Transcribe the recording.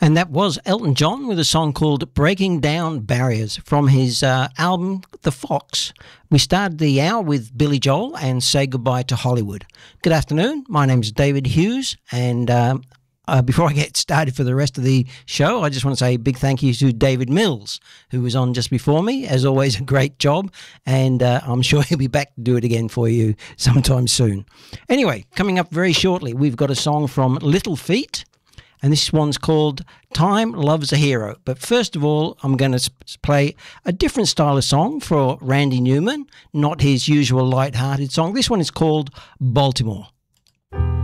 And that was Elton John with a song called Breaking Down Barriers from his album The Fox. We started the hour with Billy Joel and Say Goodbye to Hollywood. Good afternoon. My name's David Hughes, and before I get started for the rest of the show, I just want to say a big thank you to David Mills, who was on just before me. As always, a great job, and I'm sure he'll be back to do it again for you sometime soon. Anyway, coming up very shortly, we've got a song from Little Feat, and this one's called Time Loves a Hero. But first of all, I'm going to play a different style of song for Randy Newman, not his usual light-hearted song. This one is called Baltimore.